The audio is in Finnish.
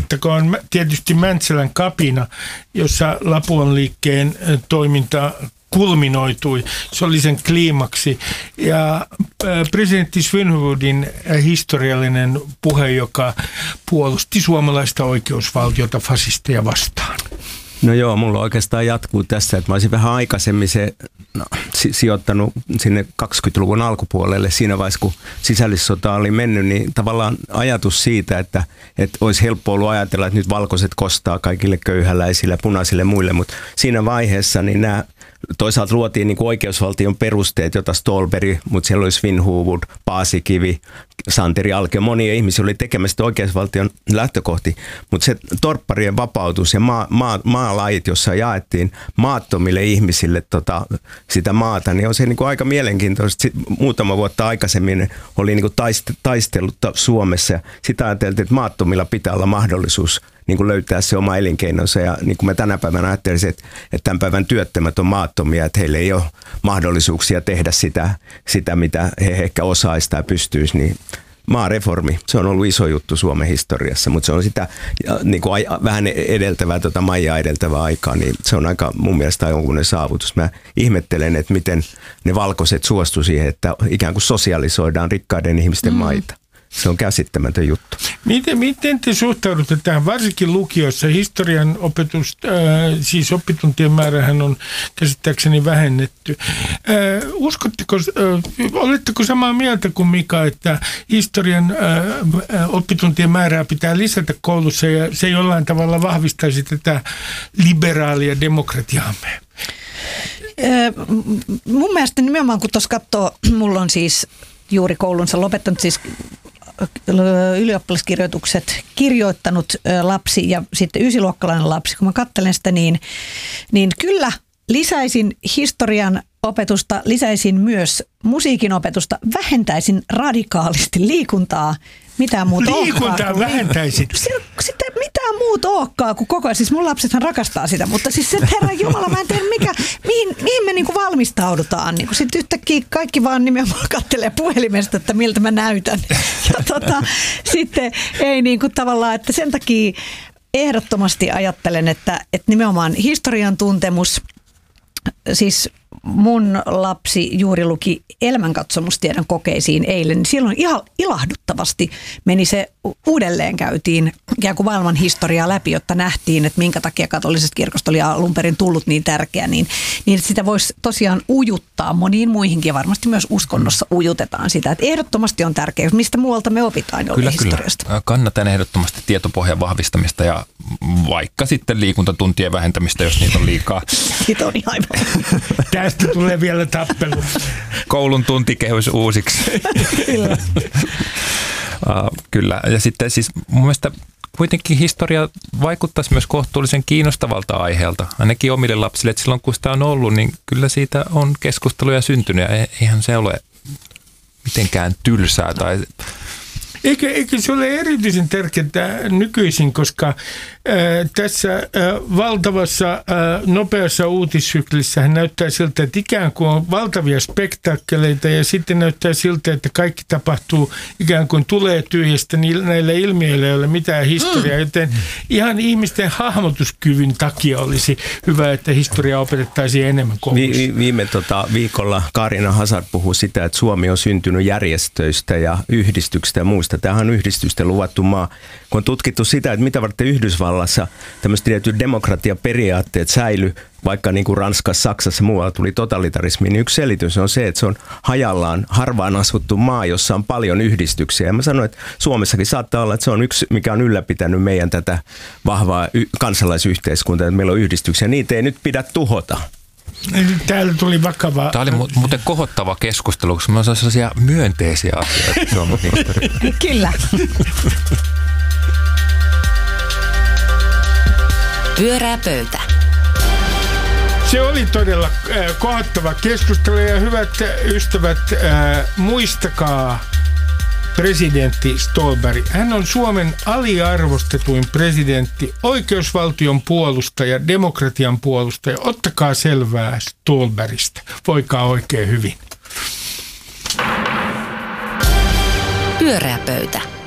muistettakoon tietysti Mäntsälän kapina, jossa Lapuan liikkeen toiminta kulminoitui. Se oli sen kliimaksi. Ja presidentti Svinhufvudin historiallinen puhe, joka puolusti suomalaista oikeusvaltiota fasisteja vastaan. No joo, mulla oikeastaan jatkuu tässä, että mä olisin vähän aikaisemmin sijoittanut sinne 20-luvun alkupuolelle siinä vaiheessa, kun sisällissota oli mennyt, niin tavallaan ajatus siitä, että olisi helppo ollut ajatella, että nyt valkoiset kostaa kaikille köyhäläisille ja punaisille muille, mutta siinä vaiheessa niin nämä toisaalta luotiin niin kuin oikeusvaltion perusteet, jota Ståhlberg, mutta siellä oli Svinhufvud, Paasikivi, Santeri Alkio, monia ihmisiä oli tekemässä oikeusvaltion lähtökohti, mutta se torpparien vapautus ja maalait, jossa jaettiin maattomille ihmisille sitä maata, niin on se niin kuin aika mielenkiintoista. Muutama vuotta aikaisemmin oli niin kuin taistellut Suomessa ja sitä ajateltiin, että maattomilla pitää olla mahdollisuus niin kuin löytää se oma elinkeinonsa. Ja niin kuin mä tänä päivänä ajattelisin, että tämän päivän työttömät on maattomia, että heillä ei ole mahdollisuuksia tehdä sitä mitä he ehkä osaisi tai pystyisi, niin maareformi, se on ollut iso juttu Suomen historiassa, mutta se on sitä niin kuin vähän edeltävää, Maijaa edeltävää aikaa, niin se on aika mun mielestä jonkunlainen saavutus. Mä ihmettelen, että miten ne valkoiset suostu siihen, että ikään kuin sosialisoidaan rikkaiden ihmisten maita. Se on käsittämätön juttu. Miten te suhtaudutte tähän, varsinkin lukiossa? Historian opetus, siis oppituntien määrähän on käsittääkseni vähennetty. Oletteko samaa mieltä kuin Mika, että historian oppituntien määrää pitää lisätä koulussa ja se jollain tavalla vahvistaisi tätä liberaalia demokratiaamme? Mun mielestä nimenomaan, kun tuossa katsoo, mulla on siis juuri koulunsa lopettanut, siis ylioppilaskirjoitukset kirjoittanut lapsi ja sitten ysiluokkalainen lapsi. Kun mä katselen sitä, niin kyllä lisäisin historian opetusta, lisäisin myös musiikin opetusta, vähentäisin radikaalisti liikuntaa. Mitään muuta liikuntaa vähentäisit? Sitä mitään muuta olekaan kuin koko ajan. Siis mun lapsethan rakastaa sitä, mutta siis se Herran Jumala, mä en tiedä mihin me niinku valmistaudutaan. Niinku sitten yhtäkkiä kaikki vaan nimenomaan kattelee puhelimesta, että miltä mä näytän. Ja sitten ei niinku tavallaan, että sen takia ehdottomasti ajattelen, että nimenomaan historian tuntemus, siis mun lapsi juuri luki elämänkatsomustiedon kokeisiin eilen, niin silloin ihan ilahduttavasti meni se uudelleen käytiin ikään kuin maailman historiaa läpi, jotta nähtiin, että minkä takia katolisesta kirkosta oli alun perin tullut niin tärkeä, niin sitä voisi tosiaan ujuttaa moniin muihinkin ja varmasti myös uskonnossa ujutetaan sitä, että ehdottomasti on tärkeää, mistä muualta me opitaan historiasta. Kyllä. Kannatan ehdottomasti tietopohjan vahvistamista ja vaikka sitten liikuntatuntien vähentämistä, jos niitä on liikaa. Siitä on aivan. Tästä tulee vielä tappelu. Koulun tuntikehys uusiksi. Kyllä. Kyllä. Ja sitten siis mun mielestä kuitenkin historia vaikuttaisi myös kohtuullisen kiinnostavalta aiheelta. Ainakin omille lapsille, että silloin kun sitä on ollut, niin kyllä siitä on keskusteluja syntynyt. Ja eihän se ole mitenkään tylsää tai... Eikö se ole erityisen tärkeää nykyisin, koska tässä valtavassa nopeassa uutissyklissä näyttää siltä, että ikään kuin on valtavia spektaakkeleita ja sitten näyttää siltä, että kaikki tapahtuu ikään kuin tulee tyhjästä, näillä ilmiöillä ei ole mitään historiaa, joten ihan ihmisten hahmotuskyvyn takia olisi hyvä, että historiaa opetettaisiin enemmän koulussa. Viime viikolla Kaarina Hazard puhui sitä, että Suomi on syntynyt järjestöistä ja yhdistyksistä ja muista. Tämähän on yhdistysten luvattu maa. Kun on tutkittu sitä, että mitä varten Yhdysvallassa tämmöiset tietyt demokratiaperiaatteet säily, vaikka niin kuin Ranskassa, Saksassa muualla tuli totalitarismi, niin yksi selitys on se, että se on hajallaan harvaan asuttu maa, jossa on paljon yhdistyksiä. Ja mä sanoin, että Suomessakin saattaa olla, että se on yksi, mikä on ylläpitänyt meidän tätä vahvaa kansalaisyhteiskuntaa, että meillä on yhdistyksiä. Niitä ei nyt pidä tuhota. Täällä tuli vakavaa. Tämä oli muuten kohottava keskustelu, koska me on sellaisia myönteisiä asioita Suomen historiassa. Kyllä. Pyörää pöytä. Se oli todella kohottava keskustelu ja hyvät ystävät, muistakaa presidentti Ståhlberg. Hän on Suomen aliarvostetuin presidentti, oikeusvaltion puolustaja, demokratian puolustaja. Ottakaa selvää Ståhlbergistä. Voikaa oikein hyvin. Pyöreä pöytä.